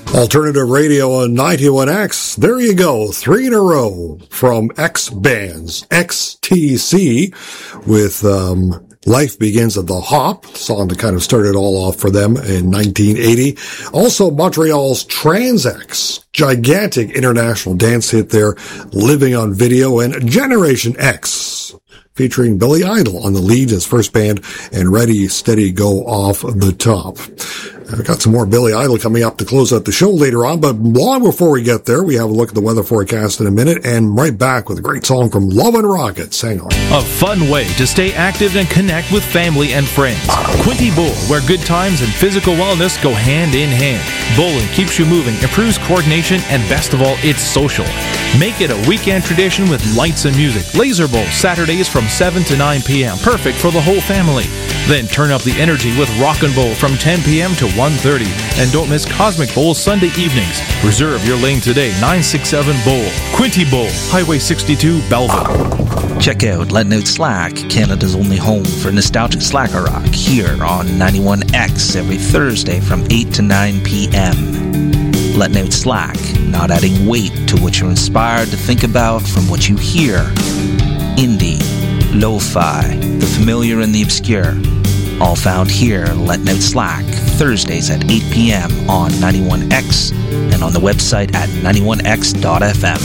Alternative radio on 91X. There you go. 3 in a row from X bands. XTC with Life Begins at the Hop, song that kind of started all off for them in 1980. Also Montreal's Trans-X, gigantic international dance hit there, Living on Video, and Generation X, featuring Billy Idol on the lead, his first band, and Ready, Steady, Go Off the Top. I've got some more Billy Idol coming up to close out the show later on, but long before we get there, we have a look at the weather forecast in a minute, and right back with a great song from Love and Rockets. Hang on. A fun way to stay active and connect with family and friends. Quinte Bowl, where good times and physical wellness go hand in hand. Bowling keeps you moving, improves coordination, and best of all, it's social. Make it a weekend tradition with lights and music. Laser Bowl, Saturdays from 7 to 9 p.m. Perfect for the whole family. Then turn up the energy with Rockin' Bowl from 10 p.m. to 1:30. And don't miss Cosmic Bowl Sunday evenings. Reserve your lane today, 967 Bowl. Quinte Bowl, Highway 62, Belleville. Check out Letting Out Slack, Canada's only home for nostalgic slacker rock, here on 91X every Thursday from 8 to 9 p.m. Letting Out Slack, not adding weight to what you're inspired to think about from what you hear. Indie, lo-fi, the familiar and the obscure, all found here, Letting Out Slack, Thursdays at 8 p.m. on 91X and on the website at 91x.fm.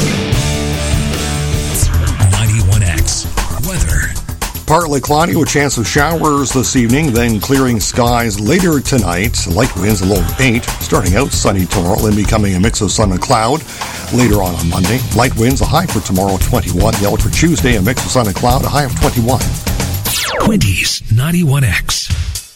91X weather. Partly cloudy with chance of showers this evening, then clearing skies later tonight. Light winds a low of 8. Starting out sunny tomorrow, then becoming a mix of sun and cloud. Later on Monday, light winds, a high for tomorrow 21. The outlook for Tuesday, a mix of sun and cloud, a high of 21. Quinte's 91X.